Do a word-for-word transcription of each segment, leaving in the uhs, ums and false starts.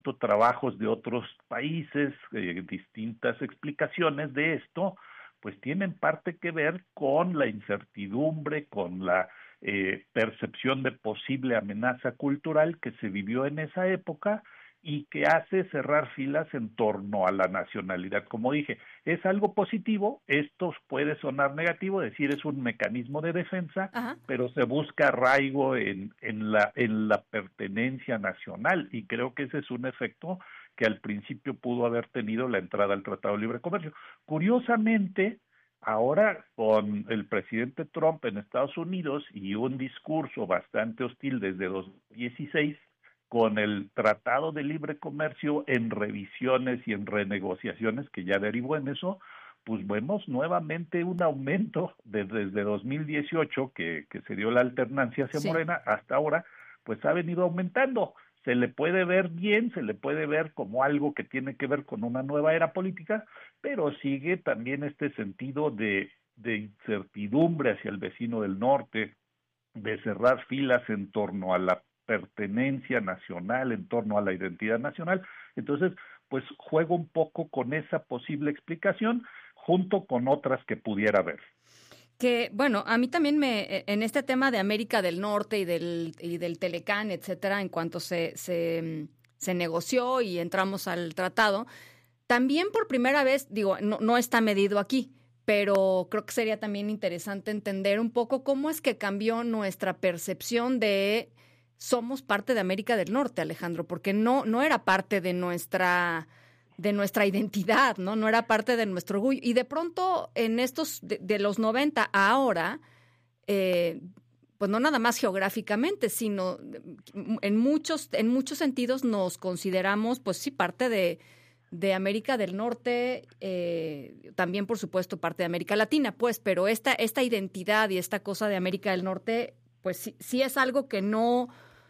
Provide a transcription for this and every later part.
trabajos de otros países, eh, distintas explicaciones de esto, pues tienen parte que ver con la incertidumbre, con la eh, percepción de posible amenaza cultural que se vivió en esa época y que hace cerrar filas en torno a la nacionalidad. Como dije, es algo positivo, esto puede sonar negativo, decir es un mecanismo de defensa, Ajá. pero se busca arraigo en, en, la, en la pertenencia nacional, y creo que ese es un efecto que al principio pudo haber tenido la entrada al Tratado de Libre Comercio. Curiosamente, ahora con el presidente Trump en Estados Unidos y un discurso bastante hostil desde dos mil dieciséis, con el Tratado de Libre Comercio en revisiones y en renegociaciones que ya derivó en eso, pues vemos nuevamente un aumento de, desde dos mil dieciocho, que, que se dio la alternancia hacia Sí. Morena, hasta ahora, pues ha venido aumentando. Se le puede ver bien, se le puede ver como algo que tiene que ver con una nueva era política, pero sigue también este sentido de, de incertidumbre hacia el vecino del norte, de cerrar filas en torno a la pertenencia nacional, en torno a la identidad nacional. Entonces, pues juego un poco con esa posible explicación junto con otras que pudiera haber. Que, bueno, a mí también me, en este tema de América del Norte y del, y del Telecán, etcétera, en cuanto se, se, se negoció y entramos al tratado, también por primera vez, digo, no, no está medido aquí, pero creo que sería también interesante entender un poco cómo es que cambió nuestra percepción de somos parte de América del Norte, Alejandro, porque no, no era parte de nuestra de nuestra identidad, ¿no? No era parte de nuestro orgullo. Y de pronto, en estos, de, de los noventa a ahora, eh, pues no nada más geográficamente, sino en muchos, en muchos sentidos nos consideramos, pues sí, parte de, de América del Norte, eh, también, por supuesto, parte de América Latina, pues, pero esta, esta identidad y esta cosa de América del Norte, pues sí, sí es algo que no...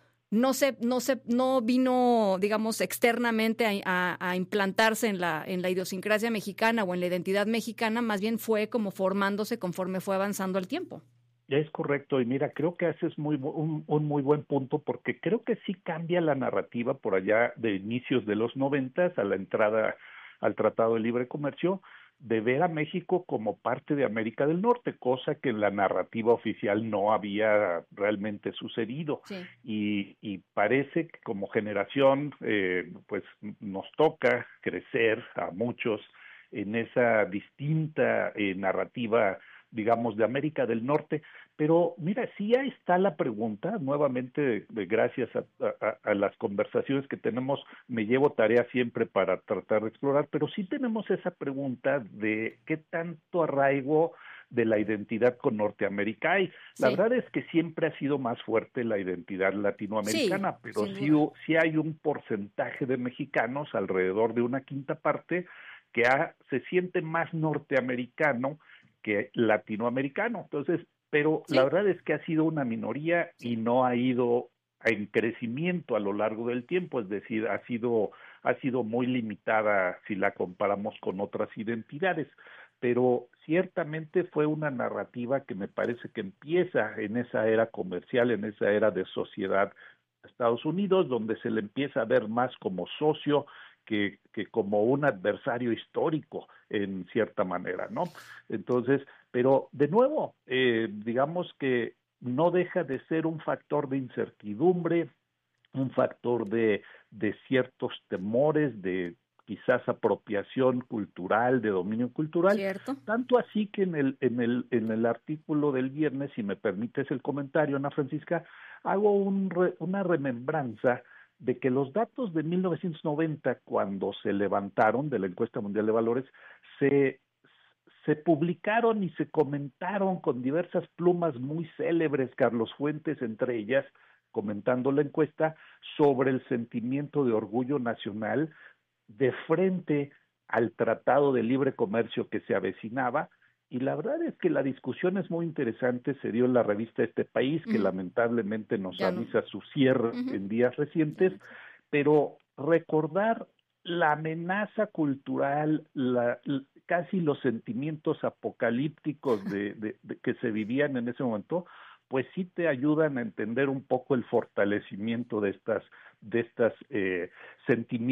No se, no se, no vino, digamos, externamente a, a, a implantarse en la, en la idiosincrasia mexicana o en la identidad mexicana, más bien fue como formándose conforme fue avanzando el tiempo. Es correcto, y mira, creo que haces muy un, un muy buen punto, porque creo que sí cambia la narrativa por allá de inicios de los noventas a la entrada al Tratado de Libre Comercio, de ver a México como parte de América del Norte, cosa que en la narrativa oficial no había realmente sucedido. Sí. Y, y parece que como generación, eh, pues nos toca crecer a muchos en esa distinta eh, narrativa, digamos, de América del Norte. Pero mira, sí ahí está la pregunta, nuevamente, de, de gracias a, a, a las conversaciones que tenemos, me llevo tarea siempre para tratar de explorar, pero sí tenemos esa pregunta de qué tanto arraigo de la identidad con Norteamérica hay. La Sí. verdad es que siempre ha sido más fuerte la identidad latinoamericana, Sí, pero sin sí, duda. sí hay un porcentaje de mexicanos, alrededor de una quinta parte, que ha, se siente más norteamericano que latinoamericano. Entonces, pero la Sí. verdad es que ha sido una minoría Sí. y no ha ido en crecimiento a lo largo del tiempo, es decir, ha sido ha sido muy limitada si la comparamos con otras identidades, pero ciertamente fue una narrativa que me parece que empieza en esa era comercial, en esa era de sociedad de Estados Unidos, donde se le empieza a ver más como socio que, que como un adversario histórico en cierta manera, ¿no? Entonces, pero de nuevo, eh, digamos que no deja de ser un factor de incertidumbre, un factor de, de ciertos temores, de quizás apropiación cultural, de dominio cultural, Cierto. tanto así que en el, en el, en el artículo del viernes, si me permites el comentario, Ana Francisca, hago un re, una remembranza de que los datos de mil novecientos noventa, cuando se levantaron de la Encuesta Mundial de Valores, se se publicaron y se comentaron con diversas plumas muy célebres, Carlos Fuentes entre ellas, comentando la encuesta sobre el sentimiento de orgullo nacional de frente al Tratado de Libre Comercio que se avecinaba, y la verdad es que la discusión es muy interesante, se dio en la revista Este País, que Uh-huh. lamentablemente nos Ya no. avisa su cierre Uh-huh. en días recientes, pero recordar la amenaza cultural, la, la, casi los sentimientos apocalípticos de, de, de que se vivían en ese momento, pues sí te ayudan a entender un poco el fortalecimiento de estas de estas eh, sentimientos